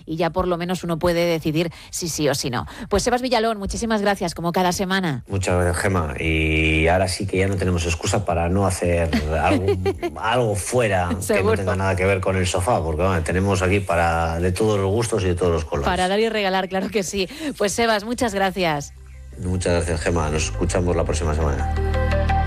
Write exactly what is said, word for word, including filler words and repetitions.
y ya por lo menos uno puede decidir si sí o si no. Pues Sebas Villalón, muchísimas gracias, como cada semana. Muchas gracias, Gemma. Y ahora sí que ya no tenemos excusa para no hacer algo, algo fuera que no tenga nada que ver con el sofá, porque bueno, tenemos aquí para de todos los gustos y de todos los colores. Para dar y regalar, claro que sí. Pues Sebas, muchas gracias. Muchas gracias, Gemma. Nos escuchamos la próxima semana.